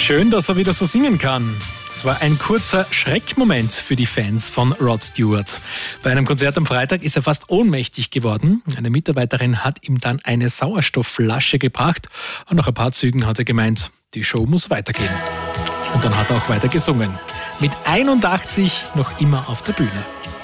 Schön, dass er wieder so singen kann. Es war ein kurzer Schreckmoment für die Fans von Rod Stewart. Bei einem Konzert am Freitag ist er fast ohnmächtig geworden. Eine Mitarbeiterin hat ihm dann eine Sauerstoffflasche gebracht und nach ein paar Zügen hat er gemeint, die Show muss weitergehen. Und dann hat er auch weiter gesungen. Mit 81 noch immer auf der Bühne.